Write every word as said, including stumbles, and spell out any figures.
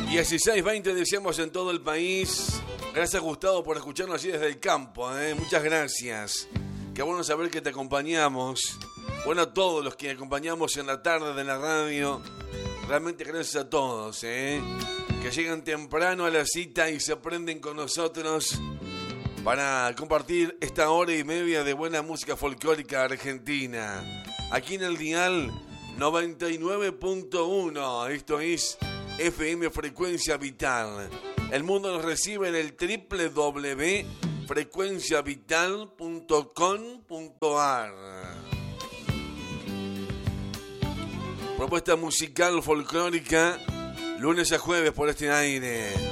dieciséis veinte decíamos en todo el país. Gracias, Gustavo, por escucharnos así desde el campo, ¿eh? Muchas gracias. Qué bueno saber que te acompañamos. Bueno, a todos los que acompañamos en la tarde de la radio. Realmente gracias a todos, ¿eh? Que llegan temprano a la cita y se prenden con nosotros para compartir esta hora y media de buena música folclórica argentina. Aquí en el dial noventa y nueve punto uno. Esto es F M Frecuencia Vital. El mundo nos recibe en el doble u doble u doble u punto frecuencia vital punto com punto a r. Propuesta musical folclórica, lunes a jueves por este aire.